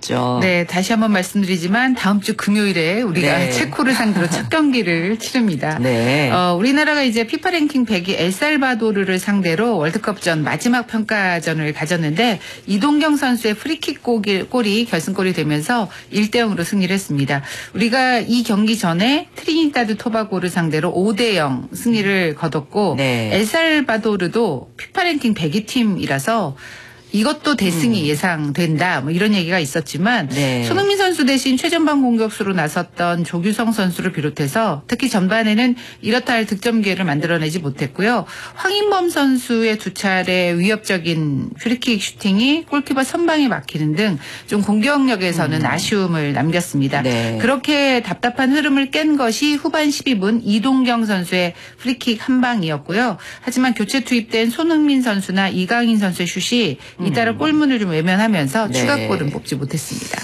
있죠. 네, 다시 한번 말씀드리지만 다음 주 금요일에 우리가 네. 체코를 상대로 첫 경기를 치릅니다. 네. 우리나라가 이제 피파 랭킹 100위 엘살바도르를 상대로 월드컵전 마지막 평가전을 가졌는데 이동경 선수의 프리킥 골이 결승골이 되면서 1대0으로 승리를 했습니다. 우리가 이 경기 전에 트리니다드 토바고를 상대로 5대0 승리를 거뒀고 네. 엘살바도르도 피파 랭킹 100위 팀이라서 이것도 대승이 예상된다. 뭐 이런 얘기가 있었지만 네. 손흥민 선수 대신 최전방 공격수로 나섰던 조규성 선수를 비롯해서 특히 전반에는 이렇다 할 득점 기회를 만들어내지 못했고요. 황인범 선수의 두 차례 위협적인 프리킥 슈팅이 골키퍼 선방에 막히는 등 좀 공격력에서는 아쉬움을 남겼습니다. 네. 그렇게 답답한 흐름을 깬 것이 후반 12분 이동경 선수의 프리킥 한 방이었고요. 하지만 교체 투입된 손흥민 선수나 이강인 선수의 슛이 잇따라 골문을 좀 외면하면서 네. 추가골은 뽑지 못했습니다.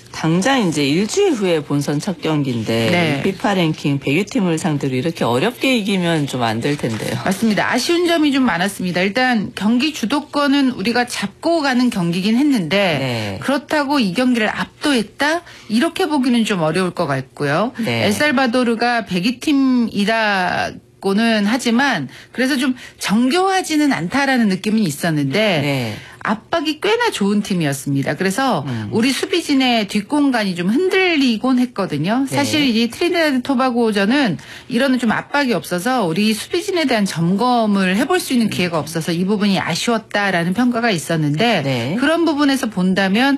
당장 이제 일주일 후에 본선 첫 경기인데 네. 피파 랭킹 100위 팀을 상대로 이렇게 어렵게 이기면 좀 안 될 텐데요. 맞습니다. 아쉬운 점이 좀 많았습니다. 일단 경기 주도권은 우리가 잡고 가는 경기긴 했는데 네. 그렇다고 이 경기를 압도했다? 이렇게 보기는 좀 어려울 것 같고요. 네. 엘살바도르가 100위 팀이다. 고는 하지만 그래서 좀 정교하지는 않다라는 느낌은 있었는데 네. 압박이 꽤나 좋은 팀이었습니다. 그래서 우리 수비진의 뒷공간이 좀 흔들리곤 했거든요. 네. 사실 이 트리니다드 토바고전은 이런 좀 압박이 없어서 우리 수비진에 대한 점검을 해볼 수 있는 기회가 없어서 이 부분이 아쉬웠다라는 평가가 있었는데 네. 그런 부분에서 본다면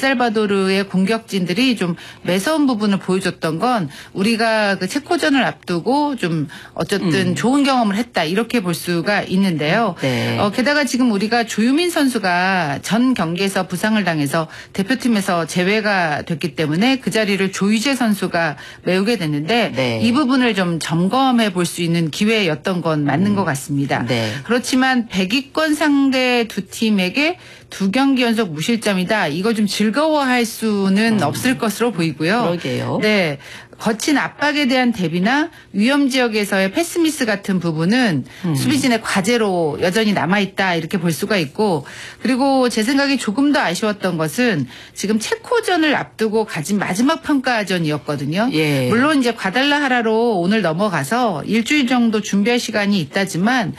엘살바도르의 공격진들이 좀 매서운 부분을 보여줬던 건 우리가 그 체코전을 앞두고 좀 어쨌든 좋은 경험을 했다 이렇게 볼 수가 있는데요. 네. 게다가 지금 우리가 조유민 선수가 전 경기에서 부상을 당해서 대표팀에서 제외가 됐기 때문에 그 자리를 조희재 선수가 메우게 됐는데 네. 이 부분을 좀 점검해 볼 수 있는 기회였던 건 맞는 것 같습니다. 네. 그렇지만 100위권 상대 두 팀에게 두 경기 연속 무실점이다. 이걸 좀 즐거워할 수는 없을 것으로 보이고요. 그러게요. 네. 거친 압박에 대한 대비나 위험 지역에서의 패스미스 같은 부분은 수비진의 과제로 여전히 남아있다 이렇게 볼 수가 있고 그리고 제 생각에 조금 더 아쉬웠던 것은 지금 체코전을 앞두고 가진 마지막 평가전이었거든요. 예. 물론 이제 과달라하라로 오늘 넘어가서 일주일 정도 준비할 시간이 있다지만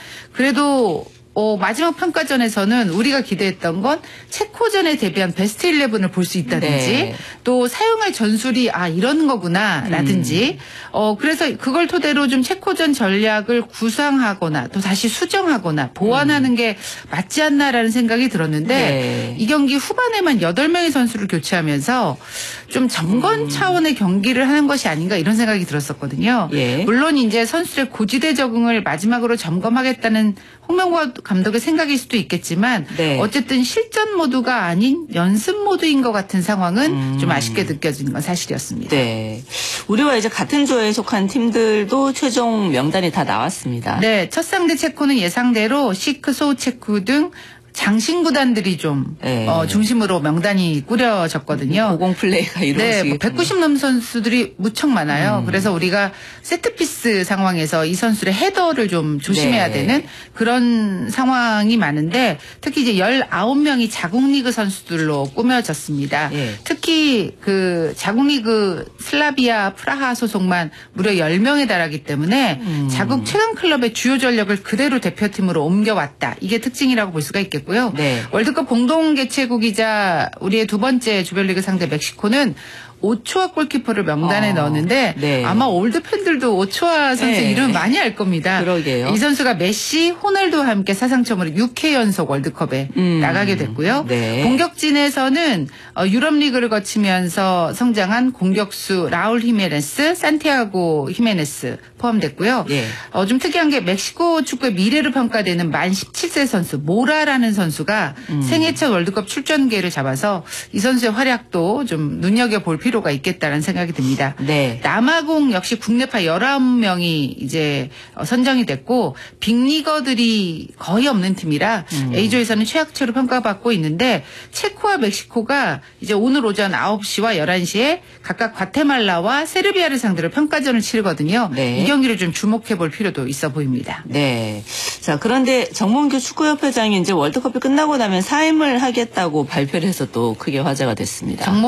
그래도 마지막 평가전에서는 우리가 기대했던 건 체코전에 대비한 베스트 11을 볼 수 있다든지 네. 또 사용할 전술이 이런 거구나 라든지 그래서 그걸 토대로 좀 체코전 전략을 구상하거나 또 다시 수정하거나 보완하는 게 맞지 않나라는 생각이 들었는데 네. 이 경기 후반에만 8명의 선수를 교체하면서 좀 점검 차원의 경기를 하는 것이 아닌가 이런 생각이 들었었거든요. 예. 물론 이제 선수들의 고지대 적응을 마지막으로 점검하겠다는 홍명보 감독의 생각일 수도 있겠지만 네. 어쨌든 실전 모드가 아닌 연습 모드인 것 같은 상황은 좀 아쉽게 느껴지는 건 사실이었습니다. 네. 우리와 이제 같은 조에 속한 팀들도 최종 명단이 다 나왔습니다. 네, 첫 상대 체코는 예상대로 시크, 소우체크 등 장신 구단들이 좀 네. 중심으로 명단이 꾸려졌거든요. 고공 플레이가 네, 이루어지겠군요. 190 넘는 선수들이 무척 많아요. 그래서 우리가 세트피스 상황에서 이 선수의 헤더를 좀 조심해야 네. 되는 그런 상황이 많은데 특히 이제 19명이 자국리그 선수들로 꾸며졌습니다. 예. 특히 그 자국리그 슬라비아 프라하 소속만 무려 10명에 달하기 때문에 자국 최강 클럽의 주요 전력을 그대로 대표팀으로 옮겨왔다. 이게 특징이라고 볼 수가 있겠고요. 네. 월드컵 공동 개최국이자 우리의 두 번째 조별리그 상대 멕시코는 오초아 골키퍼를 명단에 넣었는데 네. 아마 올드 팬들도 오초아 선수 네. 이름 많이 알 겁니다. 그러게요. 이 선수가 메시, 호날두와 함께 사상 처음으로 6회 연속 월드컵에 나가게 됐고요. 네. 공격진에서는 유럽 리그를 거치면서 성장한 공격수 라울 히메네스, 산티아고 히메네스 포함됐고요. 예. 좀 특이한 게 멕시코 축구의 미래로 평가되는 만 17세 선수 모라라는 선수가 생애 첫 월드컵 출전 기회를 잡아서 이 선수의 활약도 좀 눈여겨볼 필요가 있겠다는 생각이 듭니다. 네. 남아공 역시 국내파 19명이 이제 선정이 됐고 빅리거들이 거의 없는 팀이라 A조에서는 최악체로 평가받고 있는데 체코와 멕시코가 이제 오늘 오전 9시와 11시에 각각 과테말라와 세르비아를 상대로 평가전을 치르거든요. 네. 이 경기를 좀 주목해 볼 필요도 있어 보입니다. 네. 자, 그런데 정몽규 축구협회장이 이제 월드컵이 끝나고 나면 사임을 하겠다고 발표를 해서 또 크게 화제가 됐습니다.